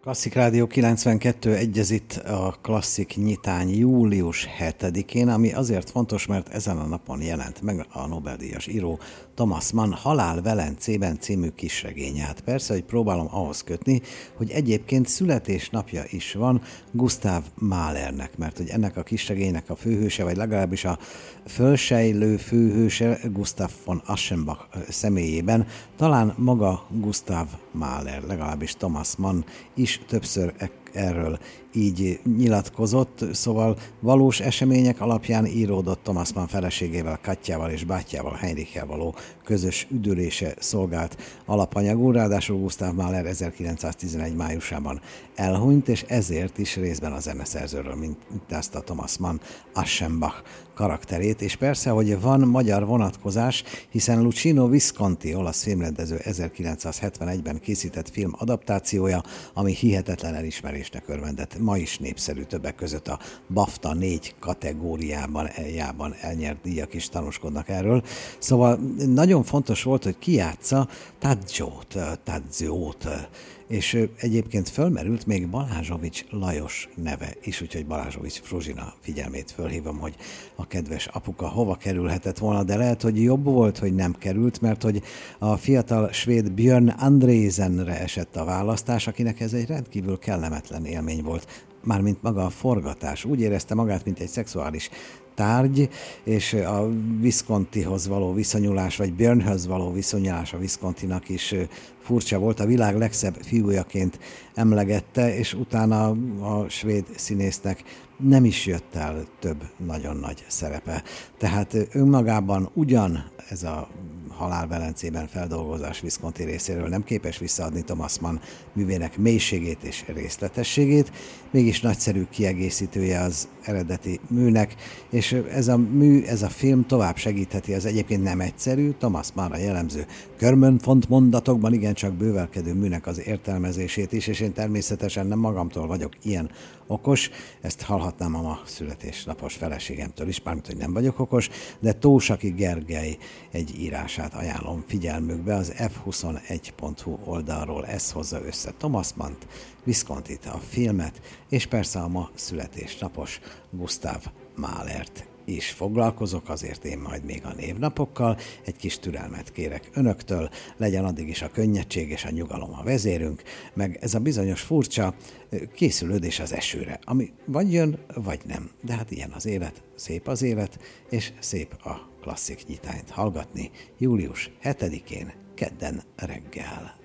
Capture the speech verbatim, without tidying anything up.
Klasszik Rádió kilencvenkettő egy, ez itt a Klasszik nyitány július hetedikén, ami azért fontos, mert ezen a napon jelent meg a Nobel-díjas író Thomas Mann Halál Velencében című kisregényát. Persze, hogy próbálom ahhoz kötni, hogy egyébként születésnapja is van Gustav Mahlernek, mert hogy ennek a kisregénynek a főhőse, vagy legalábbis a fölsejlő főhőse Gustav von Aschenbach személyében talán maga Gustav Mahler, legalábbis Thomas Mann is többször erről így nyilatkozott, szóval valós események alapján íródott Thomas Mann feleségével, Katjával és bátyjával, Heinrichel való közös üdülése szolgált alapanyagul, ráadásul Gustav Mahler ezerkilencszáztizenegy májusában elhunyt, és ezért is részben a zeneszerzőről mintázta Thomas Mann Aschenbach karakterét, és persze, hogy van magyar vonatkozás, hiszen Luchino Visconti, olasz filmrendező ezerkilencszázhetvenegyben készített film adaptációja, ami hihetetlen elismerésnek örvendett, ma is népszerű, többek között a BAFTA négy kategóriában jában elnyert díjak is tanúskodnak erről. Szóval nagyon fontos volt, hogy ki játsza Tadzsót, Tadzsót, és egyébként fölmerült még Balázsovics Lajos neve is, úgyhogy Balázsovics Fruzsina figyelmét fölhívom, hogy a kedves apuka hova kerülhetett volna, de lehet, hogy jobb volt, hogy nem került, mert hogy a fiatal svéd Björn Andrésenre esett a választás, akinek ez egy rendkívül kellemetlen élmény volt, mármint maga a forgatás. Úgy érezte magát, mint egy szexuális tárgy, és a Viscontihoz való viszonyulás, vagy Björnhöz való viszonyulás a Viscontinak is furcsa volt. A világ legszebb fiújaként emlegette, és utána a svéd színésznek nem is jött el több nagyon nagy szerepe. Tehát önmagában ugyan ez a Halál Velencében feldolgozás Visconti részéről nem képes visszaadni Thomas Mann művének mélységét és részletességét, mégis nagyszerű kiegészítője az eredeti műnek, és ez a mű, ez a film tovább segítheti az egyébként nem egyszerű, Thomas Mannra jellemző körmönfont mondatokban igencsak bővelkedő műnek az értelmezését is, és én természetesen nem magamtól vagyok ilyen okos, ezt hallhatnám a ma születésnapos feleségemtől is, mármint, hogy nem vagyok okos, de Tósaki Gergely egy írását ajánlom figyelmükbe az ef huszonegy pont hu oldalról. Ez hozza össze Thomas Mannt, Viscontit, a filmet, és persze a ma születésnapos Gustav Mahlert is foglalkozok, azért én majd még a névnapokkal. Egy kis türelmet kérek önöktől, legyen addig is a könnyedség és a nyugalom a vezérünk, meg ez a bizonyos furcsa készülődés az esőre, ami vagy jön, vagy nem. De hát ilyen az élet, szép az élet, és szép a klasszik nyitányt hallgatni július hetedikén, kedden reggel.